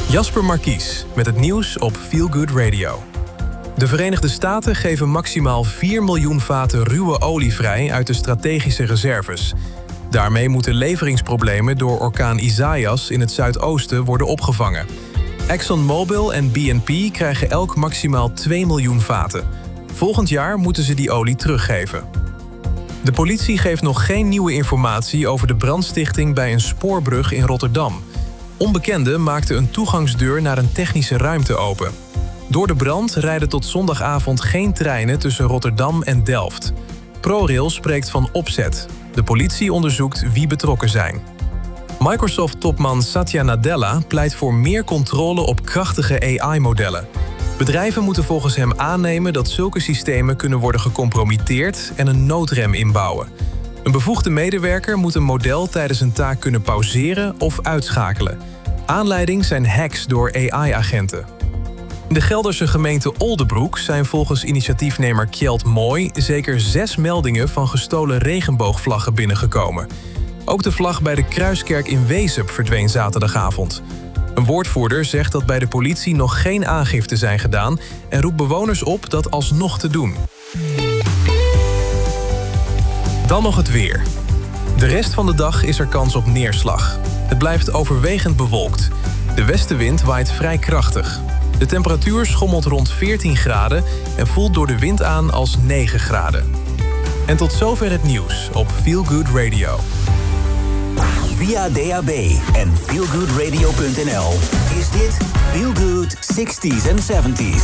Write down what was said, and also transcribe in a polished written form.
Jasper Markies met het nieuws op Feel Good Radio. De Verenigde Staten geven maximaal 4 miljoen vaten ruwe olie vrij uit de strategische reserves. Daarmee moeten leveringsproblemen door orkaan Isaias in het zuidoosten worden opgevangen. ExxonMobil en BNP krijgen elk maximaal 2 miljoen vaten. Volgend jaar moeten ze die olie teruggeven. De politie geeft nog geen nieuwe informatie over de brandstichting bij een spoorbrug in Rotterdam. Onbekenden maakten een toegangsdeur naar een technische ruimte open. Door de brand rijden tot zondagavond geen treinen tussen Rotterdam en Delft. ProRail spreekt van opzet. De politie onderzoekt wie betrokken zijn. Microsoft-topman Satya Nadella pleit voor meer controle op krachtige AI-modellen. Bedrijven moeten volgens hem aannemen dat zulke systemen kunnen worden gecompromitteerd en een noodrem inbouwen. Een bevoegde medewerker moet een model tijdens een taak kunnen pauzeren of uitschakelen. Aanleiding zijn hacks door AI-agenten. In de Gelderse gemeente Oldebroek zijn volgens initiatiefnemer Kjeld Mooi zeker 6 meldingen van gestolen regenboogvlaggen binnengekomen. Ook de vlag bij de Kruiskerk in Wezep verdween zaterdagavond. Een woordvoerder zegt dat bij de politie nog geen aangifte zijn gedaan en roept bewoners op dat alsnog te doen. Dan nog het weer. De rest van de dag is er kans op neerslag. Het blijft overwegend bewolkt. De westenwind waait vrij krachtig. De temperatuur schommelt rond 14 graden en voelt door de wind aan als 9 graden. En tot zover het nieuws op Feel Good Radio. Via DAB en feelgoodradio.nl is dit Feel Good 60s en 70s.